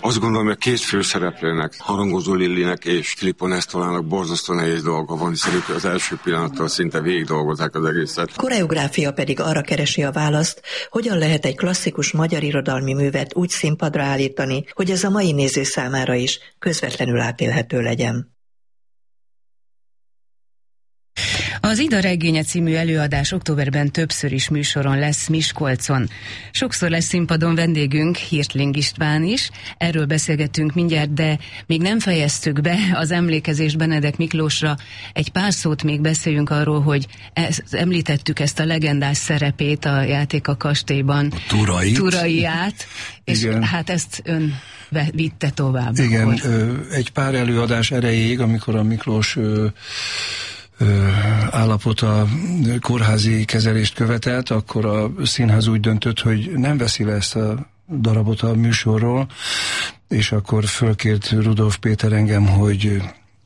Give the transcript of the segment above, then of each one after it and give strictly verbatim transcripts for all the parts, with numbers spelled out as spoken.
Azt gondolom, hogy a két főszereplőnek, Harangozó Lillinek és Filippo Nestolának borzasztó nehéz dolga van, hiszen ők az első pillanattól szinte végig dolgozták az egészet. Koreográfia pedig arra keresi a választ, hogyan lehet egy klasszikus magyar irodalmi művet úgy színpadra állítani, hogy ez a mai néző számára is közvetlenül átélhető legyen. Az Ida regénye című előadás októberben többször is műsoron lesz Miskolcon. Sokszor lesz színpadon vendégünk, Hirtling István is. Erről beszélgettünk mindjárt, de még nem fejeztük be az emlékezést Benedek Miklósra. Egy pár szót még beszéljünk arról, hogy ez, említettük ezt a legendás szerepét a Játék a kastélyban. Turait. Turaiát. És igen. Hát ezt ön vitte tovább. Igen, akkor. Egy pár előadás erejéig, amikor a Miklós állapota kórházi kezelést követelt, akkor a színház úgy döntött, hogy nem veszi le ezt a darabot a műsorról, és akkor fölkért Rudolf Péter engem, hogy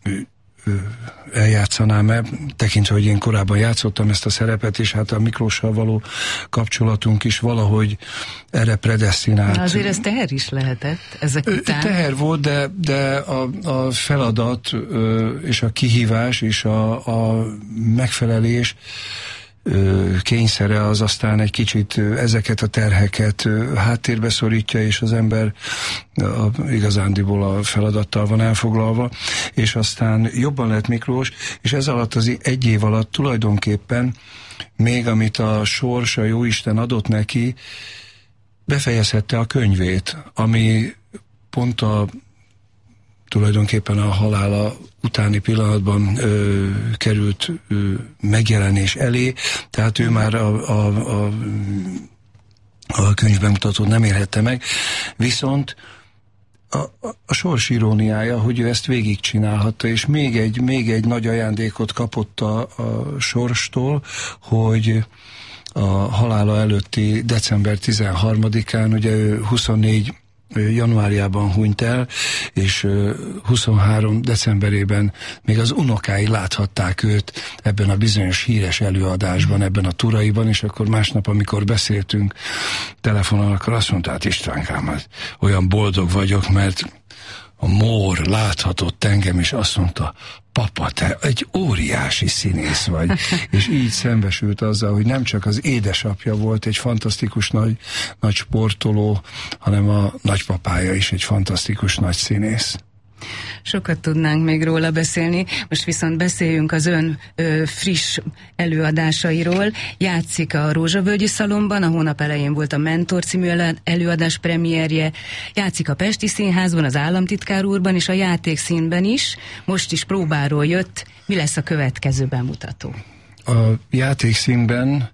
eljátszanám-e, tekintve, hogy én korábban játszottam ezt a szerepet, és hát a Miklóssal való kapcsolatunk is valahogy erre predesztinált. Na azért ez teher is lehetett ezek után. Teher volt, de, de a, a feladat és a kihívás és a, a megfelelés kényszere az aztán egy kicsit ezeket a terheket háttérbe szorítja, és az ember a, igazándiból a feladattal van elfoglalva, és aztán jobban lett Miklós, és ez alatt az egy év alatt tulajdonképpen még amit a sors, a jóisten adott neki, befejezhette a könyvét, ami pont a tulajdonképpen a halála utáni pillanatban ö, került ö, megjelenés elé, tehát ő már a, a, a, a könyvben mutatót nem érhette meg, viszont a, a, a sors iróniája, hogy ő ezt végigcsinálhatta, és még egy, még egy nagy ajándékot kapott a, a sorstól, hogy a halála előtti december tizenharmadikán, ugye ő huszonnégy januárjában hunyt el, és huszonhárom decemberében még az unokái láthatták őt ebben a bizonyos híres előadásban, ebben a Turaiban, és akkor másnap, amikor beszéltünk telefonon, akkor azt mondta, hát Istvánkám, hát olyan boldog vagyok, mert a Mór láthatott engem, és azt mondta, papa, te egy óriási színész vagy. És így szembesült azzal, hogy nem csak az édesapja volt egy fantasztikus nagy, nagy sportoló, hanem a nagypapája is egy fantasztikus nagy színész. Sokat tudnánk még róla beszélni, most viszont beszéljünk az ön ö, friss előadásairól. Játszik a Rózsavölgyi Szalonban, a hónap elején volt a Mentor című előadás premierje, játszik a Pesti Színházban, az Államtitkár úrban és a Játékszínben is, most is próbáról jött. Mi lesz a következő bemutató? A Játékszínben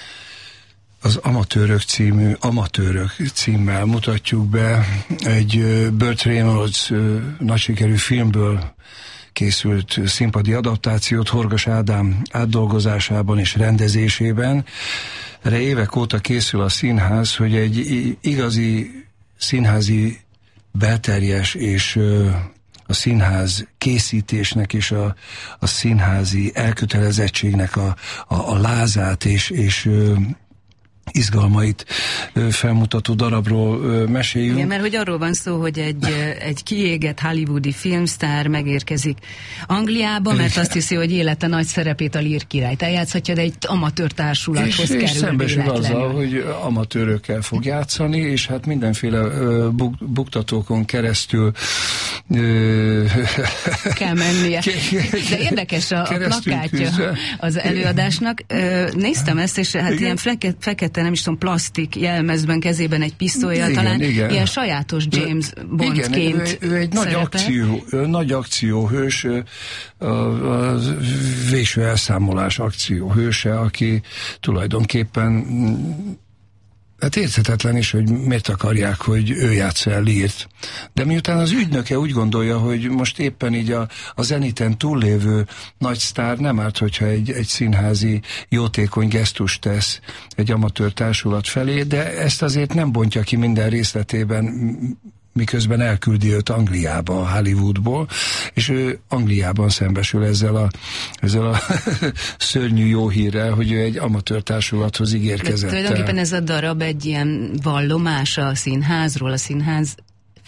az Amatőrök című, Amatőrök címmel mutatjuk be egy Burt Reynolds nagysikerű filmből készült színpadi adaptációt Horgas Ádám átdolgozásában és rendezésében. Erre évek óta készül a színház, hogy egy igazi színházi belterjes és a színház készítésnek és a, a színházi elkötelezettségnek a, a, a lázát és, és izgalmait felmutató darabról meséljünk. Igen, mert hogy arról van szó, hogy egy, egy kiégett hollywoodi filmsztár megérkezik Angliába, mert azt hiszi, hogy élete nagy szerepét a Lír királyt eljátszhatja, de egy amatőr társulathoz és, kerül. És szembesül azzal, hogy amatőrökkel fog játszani, és hát mindenféle uh, buk, buktatókon keresztül uh, kell mennie. De érdekes a, a plakátja az előadásnak. Uh, néztem ezt, és hát igen? Ilyen fekete, fekete nem is tudom, plastik jelmezben, kezében egy pisztolya, talán igen. Ilyen sajátos James Bondként igen, ő, ő egy nagy, akció, nagy akcióhős, a, a véső elszámolás akcióhőse, aki tulajdonképpen hát érthetetlen is, hogy miért akarják, hogy ő játsza el Lírt. De miután az ügynöke úgy gondolja, hogy most éppen így a, a zeniten túllévő nagy sztár nem árt, hogyha egy, egy színházi jótékony gesztust tesz egy amatőr társulat felé, de ezt azért nem bontja ki minden részletében, miközben elküldi őt Angliába, a Hollywoodból, és ő Angliában szembesül ezzel a, ezzel a szörnyű jó hírrel, hogy ő egy amatőr társulathoz ígérkezett. Tulajdonképpen ez a darab egy ilyen vallomás a színházról, a színház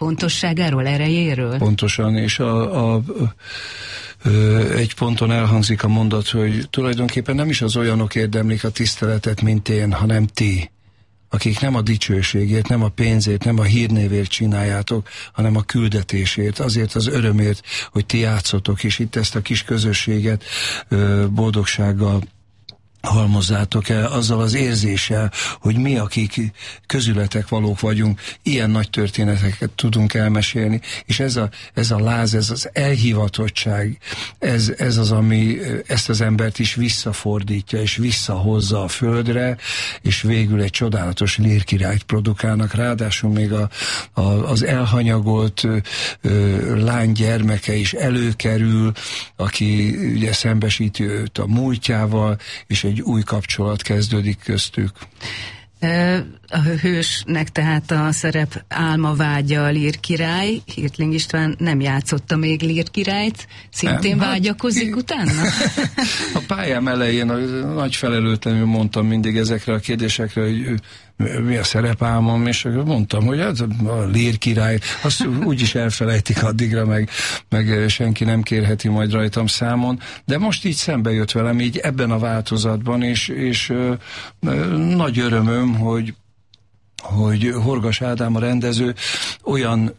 Fontosságáról, erejéről? Pontosan, és a, a, a, egy ponton elhangzik a mondat, hogy tulajdonképpen nem is az olyanok érdemlik a tiszteletet, mint én, hanem ti, akik nem a dicsőségért, nem a pénzért, nem a hírnévért csináljátok, hanem a küldetésért, azért az örömért, hogy ti játszotok, és itt ezt a kis közösséget boldogsággal halmozzátok el, azzal az érzéssel, hogy mi, akik közületek valók vagyunk, ilyen nagy történeteket tudunk elmesélni, és ez a, ez a láz, ez az elhivatottság, ez, ez az, ami ezt az embert is visszafordítja, és visszahozza a földre, és végül egy csodálatos lírkirályt produkálnak, ráadásul még a, a, az elhanyagolt ö, lány gyermeke is előkerül, aki ugye szembesíti őt a múltjával, és egy egy új kapcsolat kezdődik köztük. A hősnek tehát a szerep álma vágya a lírkirály. Hirtling István nem játszotta még lírkirályt, szintén nem, vágyakozik hát, utána? A pályám elején a, nagy felelőtlenül mondtam mindig ezekre a kérdésekre, hogy mi a szerepálmom, és mondtam, hogy ez a lírkirály, azt úgyis elfelejtik addigra, meg, meg senki nem kérheti majd rajtam számon, de most így szembe jött velem, így ebben a változatban, és, és ö, ö, nagy örömöm, hogy, hogy Horgas Ádám a rendező olyan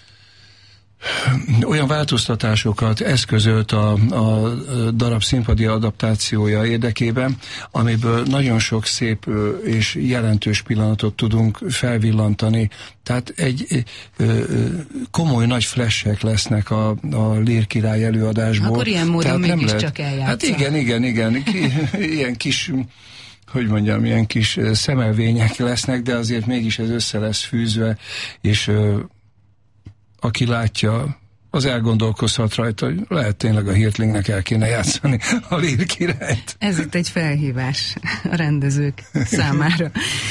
olyan változtatásokat eszközölt a, a darab színpadi adaptációja érdekében, amiből nagyon sok szép és jelentős pillanatot tudunk felvillantani. Tehát egy ö, komoly nagy flashek lesznek a, a Lírkirály előadásból. Akkor ilyen módon mégiscsak eljátsza. Hát igen, igen, igen. Ki, ilyen kis... hogy mondjam, ilyen kis szemelvények lesznek, de azért mégis ez össze lesz fűzve, és ö, aki látja, az elgondolkozhat rajta, hogy lehet tényleg a Hirtlingnek el kéne játszani a Lírkirályt. Ez itt egy felhívás a rendezők számára.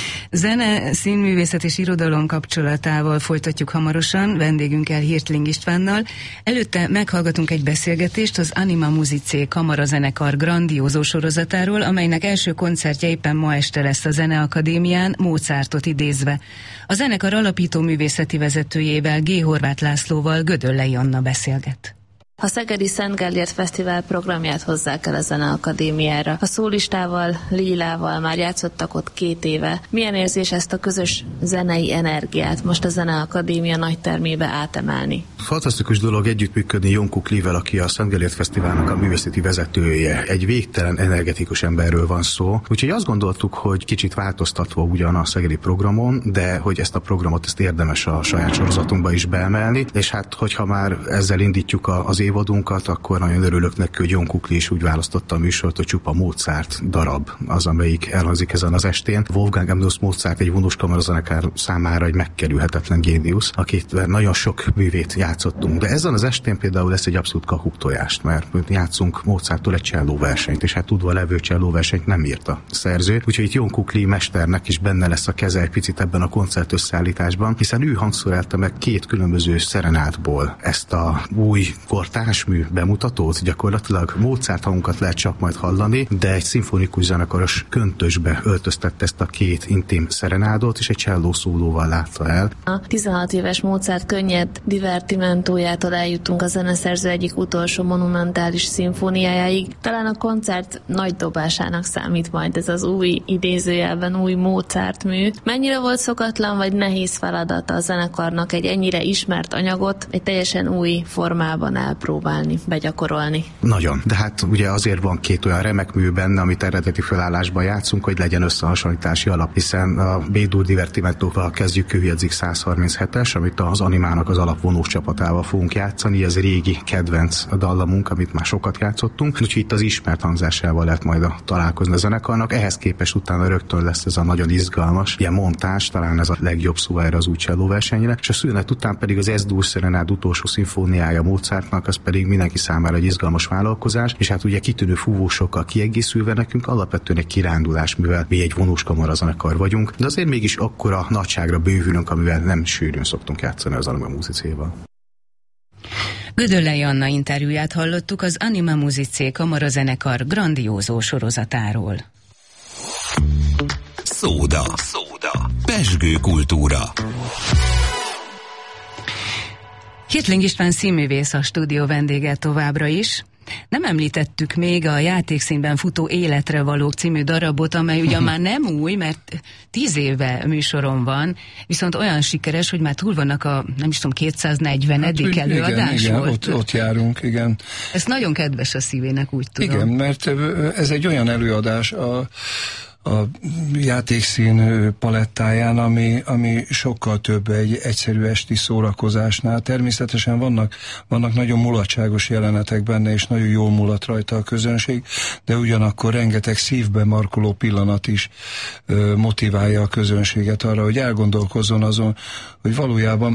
Zene, színművészet és irodalom kapcsolatával folytatjuk hamarosan, vendégünkkel Hirtling Istvánnal. Előtte meghallgatunk egy beszélgetést az Anima Musicae kamarazenekar grandiózó sorozatáról, amelynek első koncertje éppen ma este lesz a Zeneakadémián, Mozartot idézve. A zenekar alapító művészeti vezetőjével, G. Horváth Lászlóval Gödöllei Anna beszélget. A Szegedi Szent Gellért Fesztivál programját hozzák el a Zeneakadémiára. A szólistával, Lilával már játszottak ott két éve. Milyen érzés ezt a közös zenei energiát most a Zeneakadémia nagy termébe átemelni? Fantasztikus dolog együttműködni Jonkuk Livel, aki a Szent Gellért Fesztiválnak a művészeti vezetője. Egy végtelen energetikus emberről van szó. Úgyhogy azt gondoltuk, hogy kicsit változtatva ugyan a szegedi programon, de hogy ezt a programot ezt érdemes a saját sorozatunkba is beemelni. És hát, hogyha már ezzel indítjuk az évadunkat, akkor nagyon örülök neki, hogy Jon Kukli is úgy választotta a műsort, hogy csupa Mozart darab az, amelyik elhangzik ezen az estén. Wolfgang Amadeus Mozart egy vonós kamarazenekar számára egy megkerülhetetlen géniusz, akit nagyon sok művét játszottunk. De ezen az estén például lesz egy abszolút kakuktojást, mert játszunk Mozarttól egy csellóversenyt, és hát tudva levő csellóversenyt nem írt a szerző. Úgyhogy itt Jon Kukli mesternek is benne lesz a keze egy picit ebben a koncert összeállításban, hiszen ő hangszerelte meg két különböző szerenádból ezt a új kortársmű bemutatót, gyakorlatilag Mozart hangunkat lehet csak majd hallani, de egy szimfonikus zenekaros köntösbe öltöztette ezt a két intim szerenádot, és egy cselló szólóval látta el. A tizenhat éves Mozart könnyed divertimentójától eljutunk a zeneszerző egyik utolsó monumentális szimfóniájáig. Talán a koncert nagy dobásának számít majd ez az új, idézőjelben új Mozart mű. Mennyire volt szokatlan vagy nehéz feladata a zenekarnak egy ennyire ismert anyagot egy teljesen új formában elpróbálni, begyakorolni? Nagyon, de hát ugye azért van két olyan remek mű benne, amit eredeti felállásban játszunk, hogy legyen összehasonlítási alap, hiszen a B-dur divertimentóval kezdjük Kőjegyzik száz harminchetes, amit az Animának az alapvonós csapatával fogunk játszani, ez régi kedvenc dallamunk, amit már sokat játszottunk, úgyhogy itt az ismert hangzásával lehet majd a találkozni a zenekarnak, ehhez képest utána rögtön lesz ez a nagyon izgalmas ilyen montás, talán ez a legjobb szó erre az új csellóversenyre, és a szünet után pedig az S-dur szerenád utolsó szimfóniája Mozartnak, az pedig mindenki számára egy izgalmas vállalkozás, és hát ugye kitűnő fúvósokkal kiegészülve nekünk alapvetően egy kirándulás, mivel mi egy vonós kamarazenekar vagyunk, de azért mégis akkora nagyságra bővülünk, amivel nem sűrűn szoktunk játszani az Anima Musicae-val. Gödöllei Anna interjúját hallottuk az Anima Musicae kamarazenekar grandiózó sorozatáról. Szóda. Szóda. Pezsgő kultúra. Hirtling István színművész a stúdió vendége továbbra is. Nem említettük még a Játékszínben futó Életre valók című darabot, amely ugyan már nem új, mert tíz éve műsoron van, viszont olyan sikeres, hogy már túl vannak a, nem is tudom, kétszáznegyvenedik hát, előadás igen, volt. Igen, ott, ott járunk, igen. Ez nagyon kedves a szívének, úgy tudom. Igen, mert ez egy olyan előadás a a játékszín palettáján, ami, ami sokkal több egy egyszerű esti szórakozásnál. Természetesen vannak, vannak nagyon mulatságos jelenetek benne, és nagyon jól mulat rajta a közönség, de ugyanakkor rengeteg szívbe markoló pillanat is ö, motiválja a közönséget arra, hogy elgondolkozzon azon, hogy valójában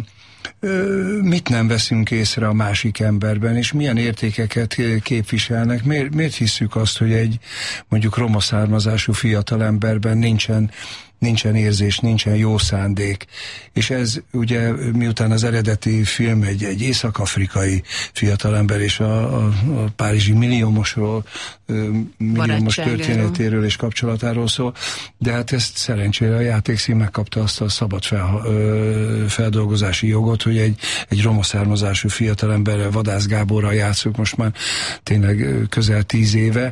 mit nem veszünk észre a másik emberben, és milyen értékeket képviselnek. Miért, miért hisszük azt, hogy egy mondjuk roma származású fiatalemberben nincsen nincsen érzés, nincsen jó szándék. És ez ugye, miután az eredeti film egy, egy észak-afrikai fiatalember és a, a, a párizsi milliómosról, milliómos történetéről és kapcsolatáról szól, de hát ezt szerencsére a játékszín megkapta azt a szabad fel, feldolgozási jogot, hogy egy, egy roma származású fiatalemberrel, Vadász Gáborral játszunk most már tényleg közel tíz éve,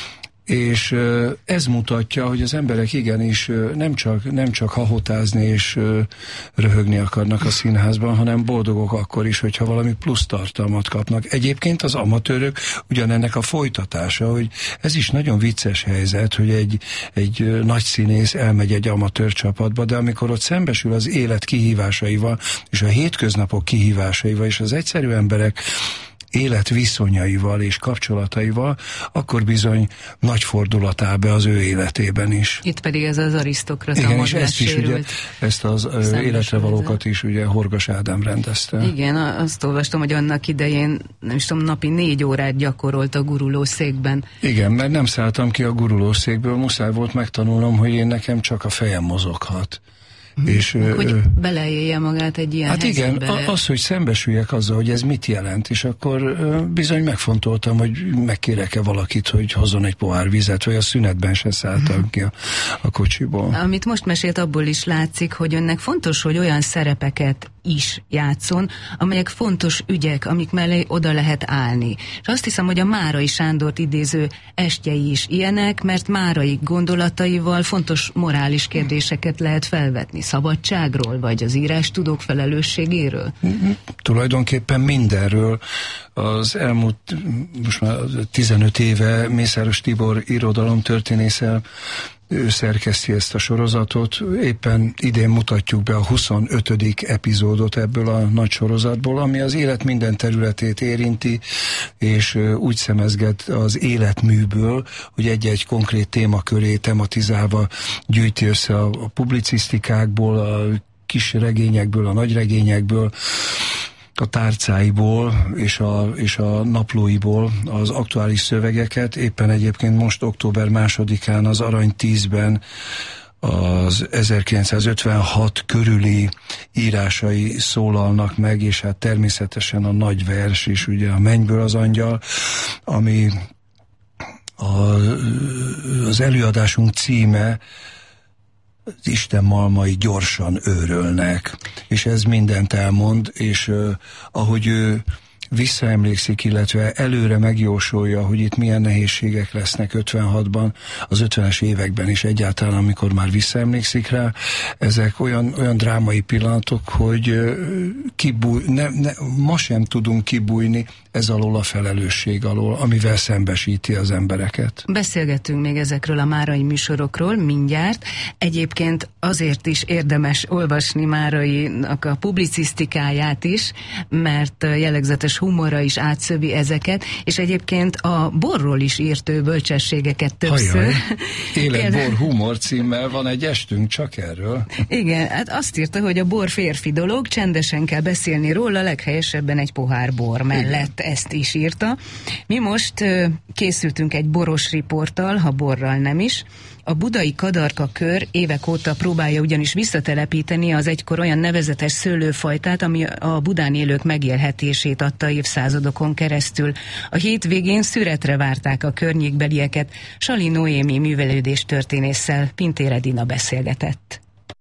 és ez mutatja, hogy az emberek igenis nem csak, nem csak hahotázni és röhögni akarnak a színházban, hanem boldogok akkor is, hogyha valami plusz tartalmat kapnak. Egyébként az amatőrök ugyanennek a folytatása, hogy ez is nagyon vicces helyzet, hogy egy, egy nagy színész elmegy egy amatőr csapatba, de amikor ott szembesül az élet kihívásaival, és a hétköznapok kihívásaival, és az egyszerű emberek életviszonyaival és kapcsolataival, akkor bizony nagy fordulat áll be az ő életében is. Itt pedig ez az arisztokrata igen, és ezt is ugye, ezt az életre valókat is ugye Horgas Ádám rendezte. Igen, azt olvastam, hogy annak idején, nem is tudom, napi négy órát gyakorolt a gurulószékben. Igen, mert nem szálltam ki a gurulószékből, muszáj volt megtanulnom, hogy én nekem csak a fejem mozoghat. És, hogy ö, beleélje magát egy ilyen hát helyzetbe. Igen, az, hogy szembesüljek azzal, hogy ez mit jelent, és akkor ö, bizony megfontoltam, hogy megkérek-e valakit, hogy hozzon egy pohár vizet, vagy a szünetben se szálltam ki a, a kocsiból. Amit most mesélt, abból is látszik, hogy önnek fontos, hogy olyan szerepeket is játszon, amelyek fontos ügyek, amik mellé oda lehet állni. És azt hiszem, hogy a Márai Sándort idéző estjei is ilyenek, mert Márai gondolataival fontos morális kérdéseket lehet felvetni. Szabadságról, vagy az írástudók felelősségéről? Mm-hmm. Tulajdonképpen mindenről. Az elmúlt, most már tizenöt éve Mészáros Tibor irodalomtörténészel, ő szerkeszti ezt a sorozatot. Éppen idén mutatjuk be a huszonötödik epizódot ebből a nagy sorozatból, ami az élet minden területét érinti, és úgy szemezget az életműből, hogy egy-egy konkrét témaköré tematizálva gyűjti össze a, a publicisztikákból, a kis regényekből, a nagy regényekből, a tárcáiból és a, és a naplóiból az aktuális szövegeket. Éppen egyébként most október másodikán az Arany tízben az ezerkilencszázötvenhat körüli írásai szólalnak meg, és hát természetesen a nagy vers is, ugye a Mennyből az angyal, ami a, az előadásunk címe az Isten malmai gyorsan őrölnek, és ez mindent elmond, és uh, ahogy ő visszaemlékszik, illetve előre megjósolja, hogy itt milyen nehézségek lesznek ötvenhatban, az ötvenes években is egyáltalán, amikor már visszaemlékszik rá, ezek olyan, olyan drámai pillanatok, hogy kibúj, ne, ne, ma sem tudunk kibújni ez alól a felelősség alól, amivel szembesíti az embereket. Beszélgetünk még ezekről a márai műsorokról mindjárt. Egyébként azért is érdemes olvasni Márainak a publicisztikáját is, mert jellegzetes humora is átszövi ezeket, és egyébként a borról is írt ő bölcsességeket többször. Hajaj. Életbor humor címmel van egy estünk csak erről. Igen, hát azt írta, hogy a bor férfi dolog, csendesen kell beszélni róla, leghelyesebben egy pohár bor mellett. Igen. Ezt is írta. Mi most uh, készültünk egy boros riporttal, ha borral nem is. A budai Kadarka kör évek óta próbálja ugyanis visszatelepíteni az egykor olyan nevezetes szőlőfajtát, ami a Budán élők megélhetését adta évszázadokon keresztül. A hétvégén szüretre várták a környékbelieket. Sali Noémi művelődés történésszel Pintér Edina beszélgetett.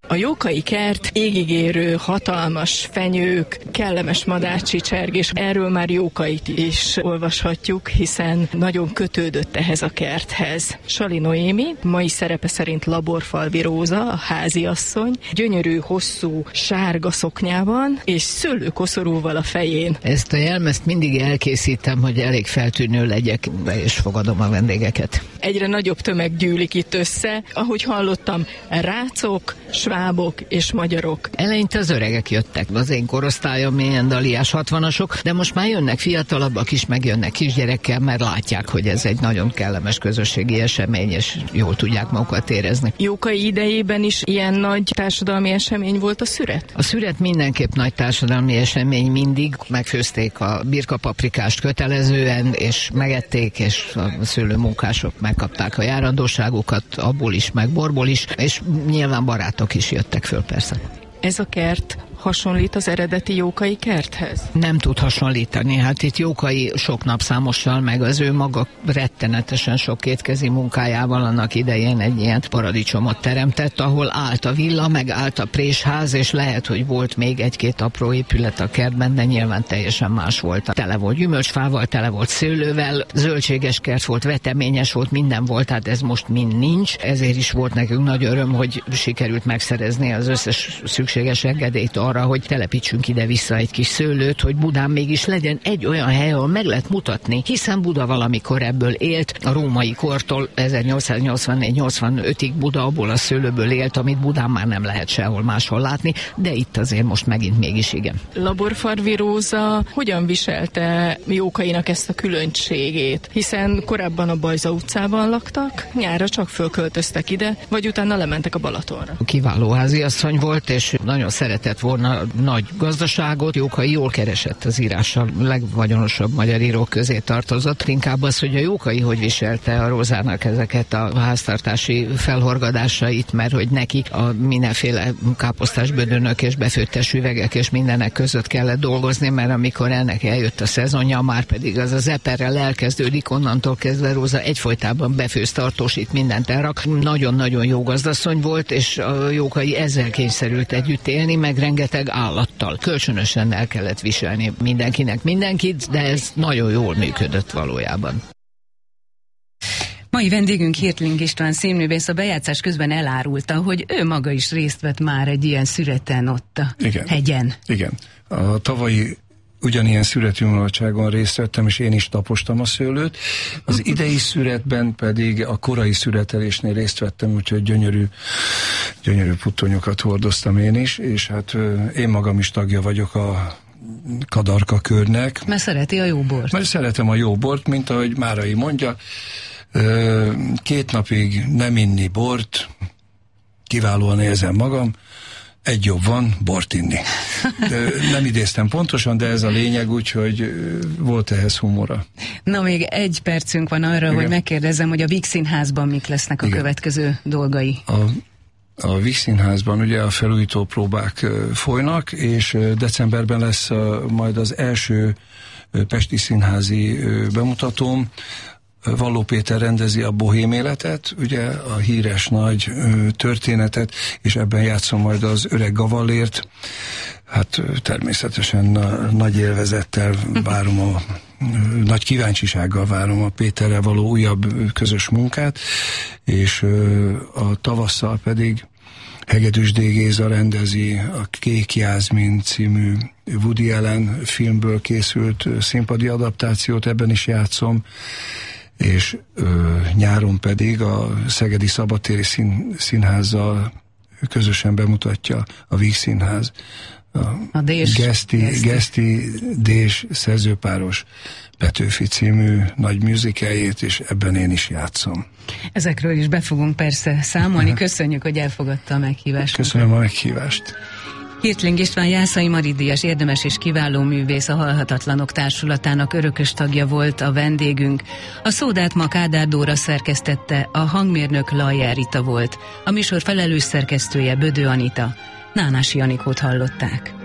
A Jókai kert égigérő, hatalmas fenyők, kellemes madárcsicsergés. Erről már Jókait is olvashatjuk, hiszen nagyon kötődött ehhez a kerthez. Sali Noémi, mai szerepe szerint Laborfalvi Róza, a háziasszony, gyönyörű, hosszú, sárga szoknyában, és szőlőkoszorúval a fején. Ezt a jelmezt mindig elkészítem, hogy elég feltűnő legyek, és fogadom a vendégeket. Egyre nagyobb tömeg gyűlik itt össze, ahogy hallottam, rácok, svábok és magyarok. Eleinte az öregek jöttek, az én korosztályom milyen daliás hatvanasok, de most már jönnek fiatalabbak is, meg jönnek kisgyerekkel, mert látják, hogy ez egy nagyon kellemes közösségi esemény, és jól tudják magukat érezni. Jókai idejében is ilyen nagy társadalmi esemény volt a szüret? A szüret mindenképp nagy társadalmi esemény mindig. Megfőzték a birkapaprikást kötelezően, és megették, és a szőlőmunkások megkapták a járandóságukat, abból is, meg borból is, és nyilván barátok is jöttek föl persze. Ez a kert hasonlít az eredeti Jókai kerthez? Nem tud hasonlítani. Hát itt Jókai sok napszámossal, meg az ő maga rettenetesen sok kétkezi munkájával annak idején egy ilyen paradicsomot teremtett, ahol állt a villa, meg állt a présház, és lehet, hogy volt még egy-két apró épület a kertben, de nyilván teljesen más volt. Tele volt gyümölcsfával, tele volt szőlővel, zöldséges kert volt, veteményes volt, minden volt, tehát ez most mind nincs. Ezért is volt nekünk nagy öröm, hogy sikerült megszerezni az összes szükséges engedélyt arra, hogy telepítsünk ide-vissza egy kis szőlőt, hogy Budán mégis legyen egy olyan hely, ahol meg lehet mutatni, hiszen Buda valamikor ebből élt, a római kortól ezernyolcszáznyolcvannégy nyolcvanötig Buda abból a szőlőből élt, amit Budán már nem lehet sehol máshol látni, de itt azért most megint mégis igen. Laborfalvi Róza hogyan viselte Jókainak ezt a különbségét? Hiszen korábban a Bajza utcában laktak, nyárra csak fölköltöztek ide, vagy utána lementek a Balatonra. Kiváló háziasszony volt, és nagyon szeretett volna nagy gazdaságot. Jókai jól keresett az írással, legvagyonosabb magyar írók közé tartozott. Inkább az, hogy a Jókai hogy viselte a Rózának ezeket a háztartási felhorgadásait, mert hogy neki a mindenféle káposztás bödönök és befőttes üvegek és mindenek között kellett dolgozni, mert amikor ennek eljött a szezonja, már pedig az az eperrel elkezdődik, onnantól kezdve Róza egyfolytában befőz, tartósít, mindent elrak. Nagyon-nagyon jó gazdasszony volt, és a Jókai ezzel kényszerült együtt élni, meg rengeteg állattal. Kölcsönösen el kellett viselni mindenkinek mindenkit, de ez nagyon jól működött valójában. Mai vendégünk Hirtling István színművész a bejátszás közben elárulta, hogy ő maga is részt vett már egy ilyen szüreten ott a Igen. hegyen. Igen. A tavalyi ugyanilyen szüretművaltságon részt vettem, és én is tapostam a szőlőt. Az idei szüretben pedig a korai szüretelésnél részt vettem, úgyhogy gyönyörű, gyönyörű puttonyokat hordoztam én is, és hát én magam is tagja vagyok a Kadarka körnek. Mert szereti a jó bort. Mert szeretem a jó bort, mint ahogy Márai mondja, két napig nem inni bort, kiválóan érzem magam, egy jobb van, bort inni. De nem idéztem pontosan, de ez a lényeg, úgyhogy volt ehhez humora. Na, még egy percünk van arra, Igen. hogy megkérdezem, hogy a Víg Színházban mik lesznek a Igen. következő dolgai. A, a Víg Színházban ugye a felújító próbák folynak, és decemberben lesz a, majd az első pesti színházi bemutatóm. Valló Péter rendezi a Bohém életet, ugye a híres nagy ö, történetet, és ebben játszom majd az öreg Gavallért. Hát természetesen na, nagy élvezettel várom a ö, nagy kíváncsisággal várom a Péterrel való újabb közös munkát, és ö, a tavasszal pedig Hegedűs D. Géza rendezi a Kék Jászmin című Woody Allen filmből készült színpadi adaptációt, ebben is játszom, és ö, nyáron pedig a Szegedi Szabadtéri szín, Színházzal közösen bemutatja a Víg Színház a, a Dés, Geszti, Geszti. Geszti Dés szerzőpáros Petőfi című nagy musicalét, és ebben én is játszom. Ezekről is be fogunk persze számolni. Köszönjük, hogy elfogadta a meghívást. Köszönöm a meghívást. Hirtling István Jászai Mari-díjas érdemes és kiváló művész, a Halhatatlanok Társulatának örökös tagja volt a vendégünk. A szódát ma Kádár Dóra szerkesztette, a hangmérnök Lajjár Rita volt. A műsor felelős szerkesztője Bödő Anita. Nánási Anikót hallották.